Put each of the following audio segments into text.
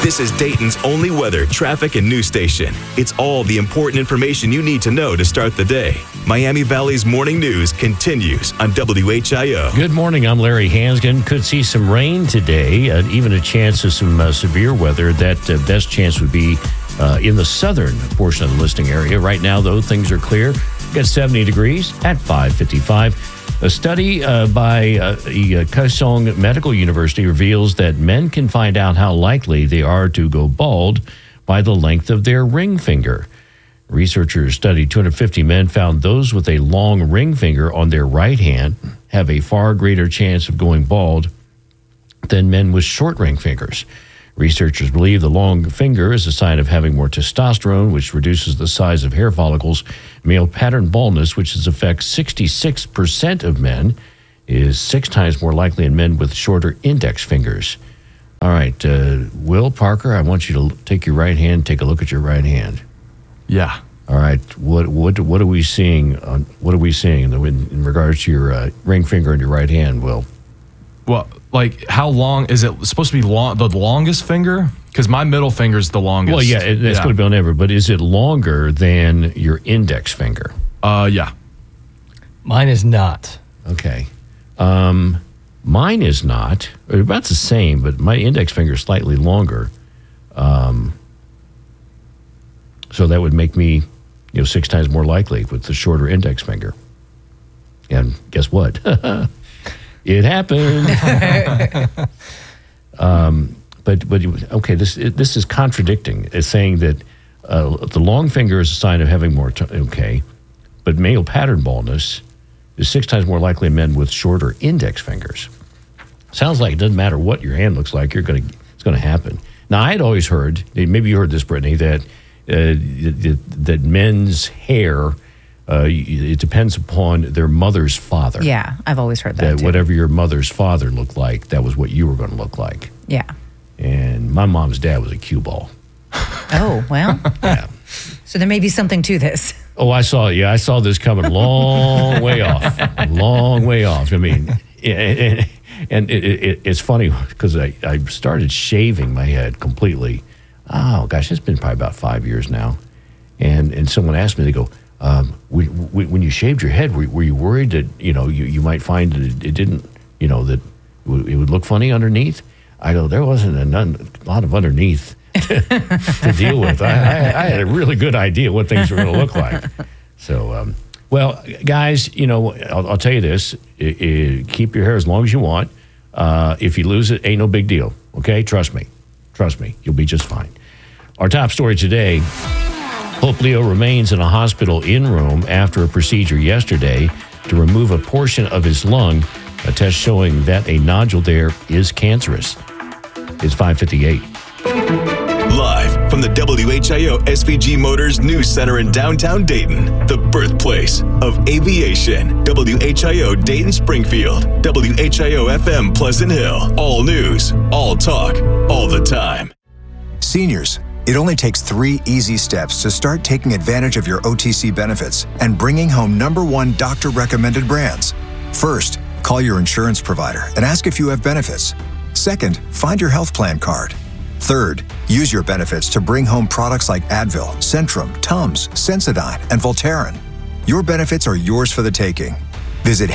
This is Dayton's only weather, traffic, and news station. It's all the important information you need to know to start the day. Miami Valley's morning news continues on WHIO. Good morning. I'm Larry Hansgen. Could see some rain today, even a chance of some severe weather. That best chance would be in the southern portion of the listing area. Right now, though, things are clear. Got 70 degrees at 5:55. A study by Kaesong Medical University reveals that men can find out how likely they are to go bald by the length of their ring finger. Researchers studied 250 men, found those with a long ring finger on their right hand have a far greater chance of going bald than men with short ring fingers. Researchers believe the long finger is a sign of having more testosterone, which reduces the size of hair follicles. Male pattern baldness, which affects 66% of men, is 6 times more likely in men with shorter index fingers. All right, Will Parker, I want you to take your right hand, take a look at your right hand. Yeah. All right, what are we seeing? What are we seeing in regards to your ring finger in your right hand, Will? Well, like, how long is it supposed to be? The longest finger? Because my middle finger is the longest. Well, yeah, that's going to be on ever. But is it longer than your index finger? Yeah. Mine is not. Okay. Mine is not. About the same, but my index finger is slightly longer. So that would make me, 6 times more likely with the shorter index finger. And guess what? It happened. But okay, this is contradicting. It's saying that the long finger is a sign of having more. But male pattern baldness is 6 times more likely in men with shorter index fingers. Sounds like it doesn't matter what your hand looks like, it's going to happen. Now, I had always heard, maybe you heard this, Brittany, that that men's hair. It depends upon their mother's father. Yeah, I've always heard that too. Whatever your mother's father looked like, that was what you were going to look like. Yeah. And my mom's dad was a cue ball. Oh, well. Yeah. So there may be something to this. Oh, I saw this coming a long way off. Long way off. I mean, and it's funny because I started shaving my head completely. Oh, gosh, it's been probably about 5 years now. And someone asked me, they go, when you shaved your head, were you worried that, you might find that it didn't, that it would look funny underneath? I go, there wasn't a lot of underneath to deal with. I had a really good idea what things were going to look like. So, well, guys, I'll tell you this. Keep your hair as long as you want. If you lose it, ain't no big deal. Okay? Trust me. You'll be just fine. Our top story today, Hope Leo remains in a hospital in-room after a procedure yesterday to remove a portion of his lung, a test showing that a nodule there is cancerous. It's 5:58. Live from the WHIO SVG Motors News Center in downtown Dayton, the birthplace of aviation. WHIO Dayton Springfield, WHIO FM Pleasant Hill. All news, all talk, all the time. Seniors, it only takes 3 easy steps to start taking advantage of your OTC benefits and bringing home #1 doctor-recommended brands. First, call your insurance provider and ask if you have benefits. Second, find your health plan card. Third, use your benefits to bring home products like Advil, Centrum, Tums, Sensodyne, and Voltaren. Your benefits are yours for the taking. Visit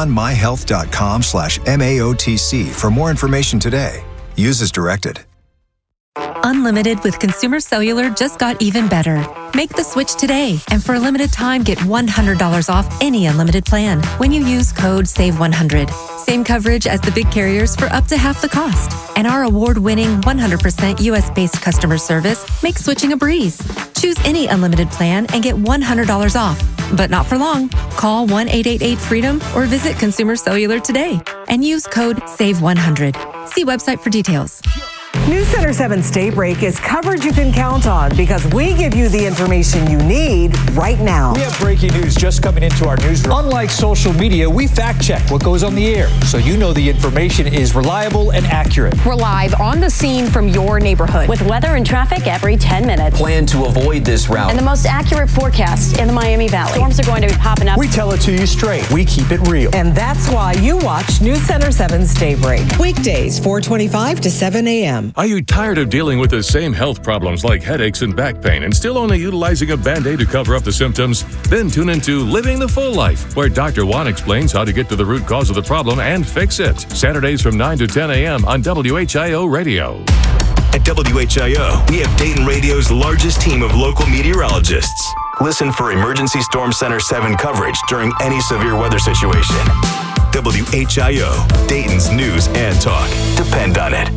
HaleyOnMyHealth.com/MAOTC for more information today. Use as directed. Unlimited with Consumer Cellular just got even better. Make the switch today, and for a limited time, get $100 off any unlimited plan when you use code SAVE100. Same coverage as the big carriers for up to half the cost. And our award-winning 100% US-based customer service makes switching a breeze. Choose any unlimited plan and get $100 off. But not for long. Call 1-888-FREEDOM or visit Consumer Cellular today and use code SAVE100. See website for details. News Center 7's Daybreak is coverage you can count on because we give you the information you need right now. We have breaking news just coming into our newsroom. Unlike social media, we fact check what goes on the air so you know the information is reliable and accurate. We're live on the scene from your neighborhood with weather and traffic every 10 minutes. Plan to avoid this route. And the most accurate forecast in the Miami Valley. Storms are going to be popping up. We tell it to you straight. We keep it real. And that's why you watch News Center 7's Daybreak. Weekdays, 4:25 to 7 a.m. Are you tired of dealing with the same health problems like headaches and back pain and still only utilizing a Band-Aid to cover up the symptoms? Then tune into Living the Full Life, where Dr. Juan explains how to get to the root cause of the problem and fix it. Saturdays from 9 to 10 a.m. on WHIO Radio. At WHIO, we have Dayton Radio's largest team of local meteorologists. Listen for Emergency Storm Center 7 coverage during any severe weather situation. WHIO, Dayton's news and talk. Depend on it.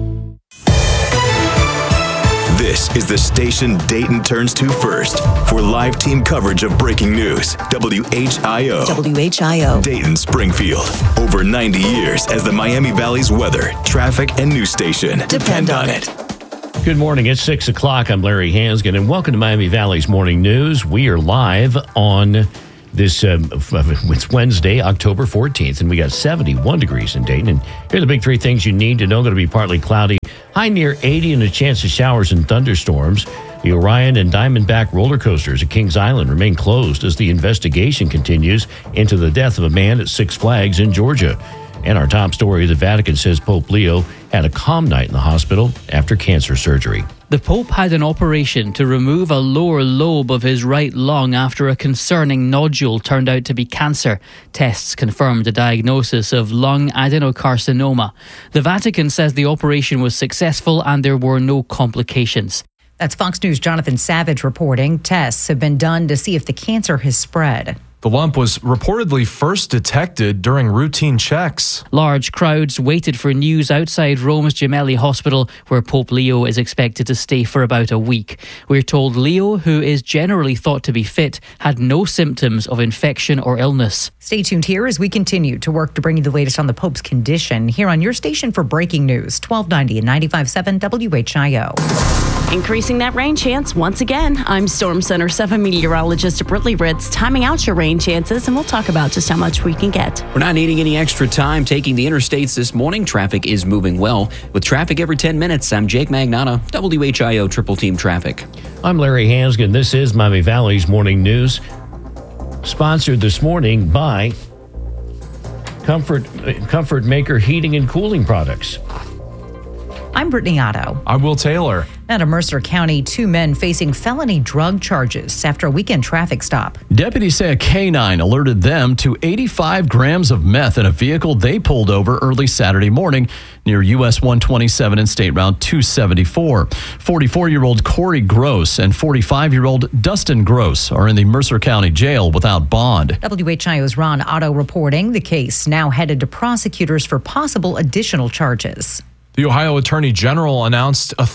This is the station Dayton turns to first for live team coverage of breaking news. WHIO. WHIO. Dayton Springfield. Over 90 years as the Miami Valley's weather, traffic, and news station. Depend on it. Good morning. It's 6 o'clock. I'm Larry Hansgen, and welcome to Miami Valley's Morning News. We are live on this, it's Wednesday, October 14th, and we got 71 degrees in Dayton. And here are the big three things you need to know. Going to be partly cloudy, high near 80, and a chance of showers and thunderstorms. The Orion and Diamondback roller coasters at Kings Island remain closed as the investigation continues into the death of a man at Six Flags in Georgia. And our top story, the Vatican says Pope Leo had a calm night in the hospital after cancer surgery. The Pope had an operation to remove a lower lobe of his right lung after a concerning nodule turned out to be cancer. Tests confirmed a diagnosis of lung adenocarcinoma. The Vatican says the operation was successful and there were no complications. That's Fox News' Jonathan Savage reporting. Tests have been done to see if the cancer has spread. The lump was reportedly first detected during routine checks. Large crowds waited for news outside Rome's Gemelli Hospital, where Pope Leo is expected to stay for about a week. We're told Leo, who is generally thought to be fit, had no symptoms of infection or illness. Stay tuned here as we continue to work to bring you the latest on the Pope's condition here on your station for breaking news, 1290 and 95.7 WHIO. Increasing that rain chance once again. I'm Storm Center 7 meteorologist Brittany Ritz, timing out your rain chances, and we'll talk about just how much we can get. We're not needing any extra time taking the interstates this morning. Traffic is moving well. With traffic every 10 minutes, I'm Jake Magnata, WHIO Triple Team Traffic. I'm Larry Hansgen. This is Miami Valley's Morning News, sponsored this morning by Comfort Maker Heating and Cooling Products. I'm Brittany Otto. I'm Will Taylor. Out of Mercer County, 2 men facing felony drug charges after a weekend traffic stop. Deputies say a canine alerted them to 85 grams of meth in a vehicle they pulled over early Saturday morning near US 127 and State Route 274. 44-year-old Corey Gross and 45-year-old Dustin Gross are in the Mercer County Jail without bond. WHIO's Ron Otto reporting the case now headed to prosecutors for possible additional charges. The Ohio Attorney General announced a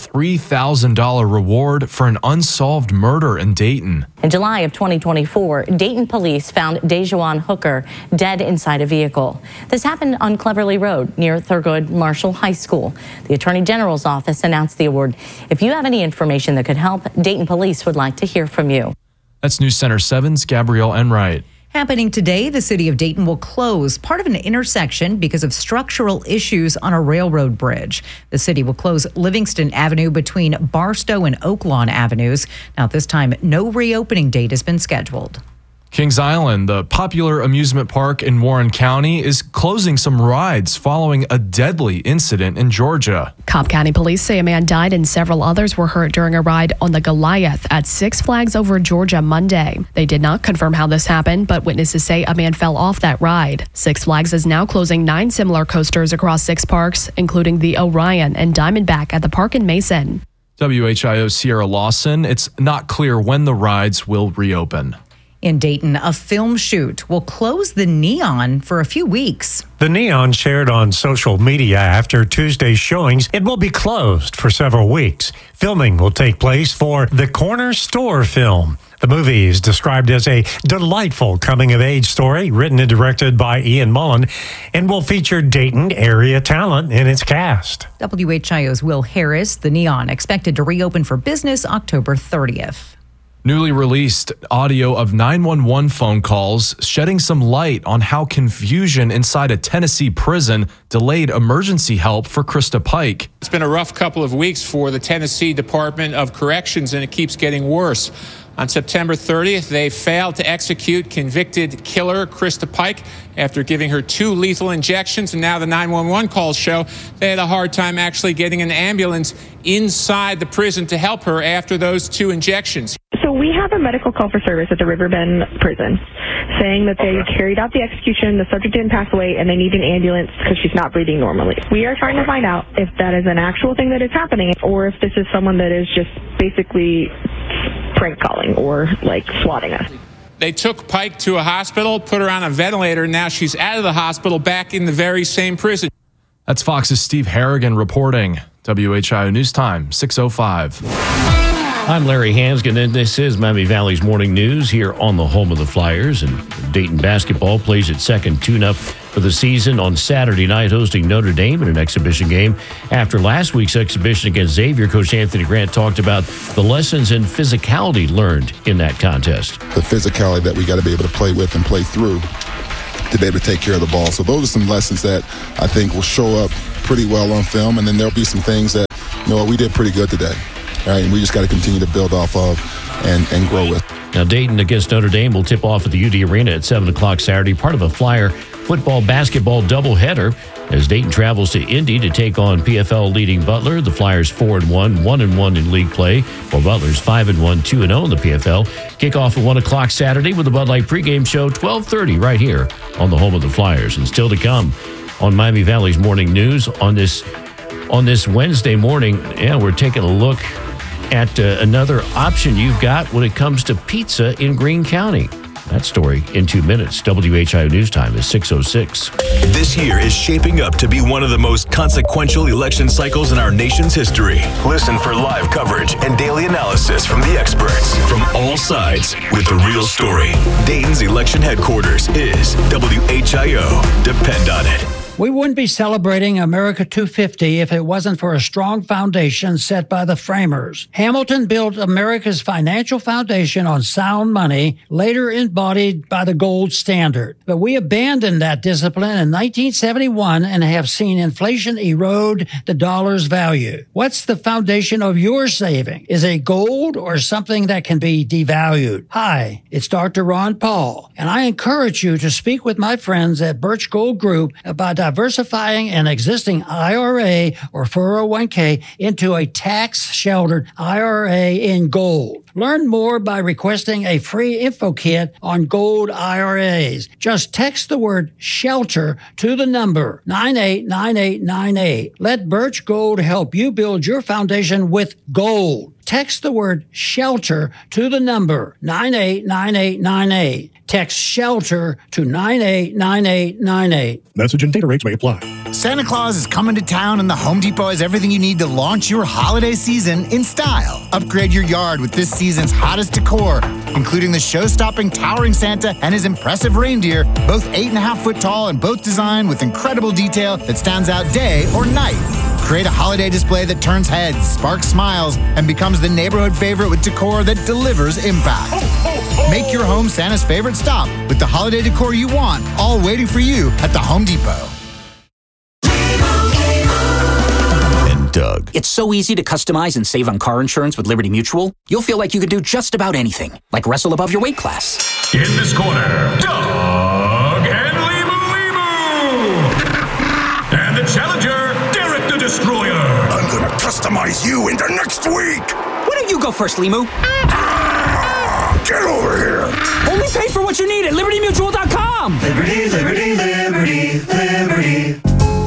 $3,000 reward for an unsolved murder in Dayton. In July of 2024, Dayton police found Dejuan Hooker dead inside a vehicle. This happened on Cleverly Road near Thurgood Marshall High School. The Attorney General's office announced the award. If you have any information that could help, Dayton police would like to hear from you. That's News Center 7's Gabrielle Enright. Happening today, the city of Dayton will close part of an intersection because of structural issues on a railroad bridge. The city will close Livingston Avenue between Barstow and Oaklawn Avenues. Now, at this time, no reopening date has been scheduled. Kings Island, the popular amusement park in Warren County, is closing some rides following a deadly incident in Georgia. Cobb County police say a man died and several others were hurt during a ride on the Goliath at Six Flags over Georgia Monday. They did not confirm how this happened, but witnesses say a man fell off that ride. Six Flags is now closing 9 similar coasters across 6 parks, including the Orion and Diamondback at the park in Mason. WHIO Sierra Lawson, it's not clear when the rides will reopen. In Dayton, a film shoot will close the Neon for a few weeks. The Neon shared on social media after Tuesday's showings it will be closed for several weeks. Filming will take place for The Corner Store film. The movie is described as a delightful coming-of-age story written and directed by Ian Mullen and will feature Dayton area talent in its cast. WHIO's Will Harris, the Neon, expected to reopen for business October 30th. Newly released audio of 911 phone calls shedding some light on how confusion inside a Tennessee prison delayed emergency help for Krista Pike. It's been a rough couple of weeks for the Tennessee Department of Corrections, and it keeps getting worse. On September 30th, they failed to execute convicted killer Krista Pike after giving her 2 lethal injections. And now the 911 calls show they had a hard time actually getting an ambulance inside the prison to help her after those 2 injections. So we have a medical call for service at the Riverbend prison saying that they carried out the execution, the subject didn't pass away, and they need an ambulance because she's not breathing normally. We are trying to find out if that is an actual thing that is happening or if this is someone that is just basically prank calling or like swatting us. They took Pike to a hospital, put her on a ventilator, and now she's out of the hospital back in the very same prison. That's Fox's Steve Harrigan reporting. WHIO News Time, 6:05. I'm Larry Hansgen, and this is Miami Valley's Morning News here on the home of the Flyers. And Dayton basketball plays its second tune-up for the season on Saturday night, hosting Notre Dame in an exhibition game. After last week's exhibition against Xavier, Coach Anthony Grant talked about the lessons in physicality learned in that contest. The physicality that we got to be able to play with and play through to be able to take care of the ball. So those are some lessons that I think will show up pretty well on film, and then there'll be some things that, we did pretty good today. Right, and we just got to continue to build off of and grow with. Now, Dayton against Notre Dame will tip off at the UD Arena at 7 o'clock Saturday, part of a Flyer football-basketball doubleheader as Dayton travels to Indy to take on PFL leading Butler. The Flyers 4-1, 1-1 in league play, while Butler's 5-1, 2-0 in the PFL. Kickoff at 1 o'clock Saturday with the Bud Light pregame show, 12:30 right here on the home of the Flyers. And still to come on Miami Valley's Morning News on this Wednesday morning, we're taking a look at another option you've got when it comes to pizza in Greene County. That story in 2 minutes. WHIO News Time is 6:06. This year is shaping up to be one of the most consequential election cycles in our nation's history. Listen for live coverage and daily analysis from the experts from all sides with the real story. Dayton's election headquarters is WHIO. Depend on it. We wouldn't be celebrating America 250 if it wasn't for a strong foundation set by the framers. Hamilton built America's financial foundation on sound money, later embodied by the gold standard. But we abandoned that discipline in 1971 and have seen inflation erode the dollar's value. What's the foundation of your saving? Is it gold or something that can be devalued? Hi, it's Dr. Ron Paul, and I encourage you to speak with my friends at Birch Gold Group about diversifying an existing IRA or 401k into a tax-sheltered IRA in gold. Learn more by requesting a free info kit on gold IRAs. Just text the word SHELTER to the number 989898. Let Birch Gold help you build your foundation with gold. Text the word SHELTER to the number 989898. Text SHELTER to 989898. Message and data rates may apply. Santa Claus is coming to town, and the Home Depot has everything you need to launch your holiday season in style. Upgrade your yard with this season's hottest decor, including the show-stopping towering Santa and his impressive reindeer, both 8.5 foot tall and both designed with incredible detail that stands out day or night. Create a holiday display that turns heads, sparks smiles, and becomes the neighborhood favorite with decor that delivers impact. Make your home Santa's favorite stop with the holiday decor you want, all waiting for you at the Home Depot. And Doug. It's so easy to customize and save on car insurance with Liberty Mutual. You'll feel like you could do just about anything, like wrestle above your weight class. In this corner, Doug and Limu. And the challenger, Derek the Destroyer. I'm gonna customize you into next week. Why don't you go first, Limu? Get over here. Only pay for what you need at LibertyMutual.com. Liberty, liberty, liberty, liberty.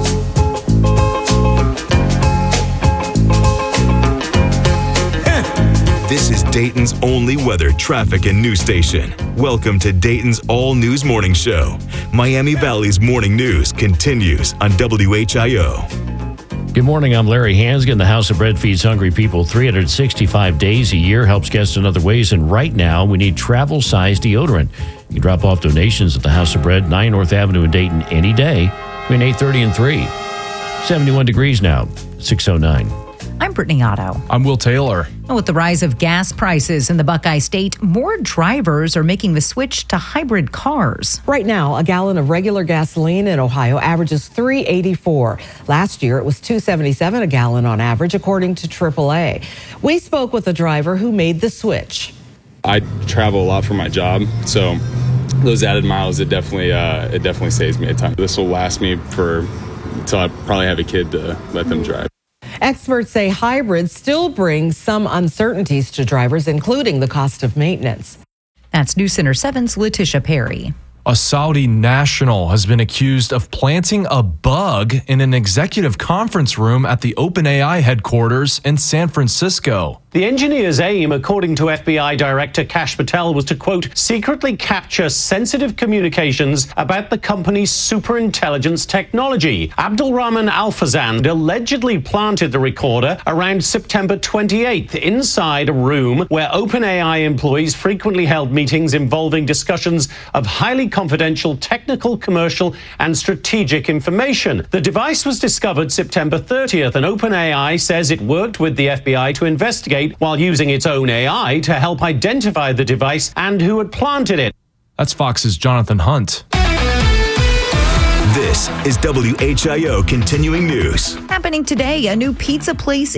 This is Dayton's only weather, traffic, and news station. Welcome to Dayton's All News Morning Show. Miami Valley's morning news continues on WHIO. Good morning, I'm Larry Hansgen. The House of Bread feeds hungry people 365 days a year, helps guests in other ways, and right now we need travel-sized deodorant. You can drop off donations at the House of Bread, 9 North Avenue in Dayton any day between 8:30 and 3. 71 degrees now, 6:09. I'm Brittany Otto. I'm Will Taylor. With the rise of gas prices in the Buckeye State, more drivers are making the switch to hybrid cars. Right now, a gallon of regular gasoline in Ohio averages $3.84. Last year, it was $2.77 a gallon on average, according to AAA. We spoke with a driver who made the switch. I travel a lot for my job, so those added miles, it definitely saves me a ton. This will last me until I probably have a kid to let them drive. Experts say hybrids still bring some uncertainties to drivers, including the cost of maintenance. That's News Center 7's Letitia Perry. A Saudi national has been accused of planting a bug in an executive conference room at the OpenAI headquarters in San Francisco. The engineer's aim, according to FBI Director Kash Patel, was to, quote, secretly capture sensitive communications about the company's superintelligence technology. Abdulrahman Al-Fazand allegedly planted the recorder around September 28th inside a room where OpenAI employees frequently held meetings involving discussions of highly confidential technical, commercial, and strategic information. The device was discovered September 30th, and OpenAI says it worked with the FBI to investigate while using its own AI to help identify the device and who had planted it. That's Fox's Jonathan Hunt. This is WHIO Continuing News. Happening today, a new pizza place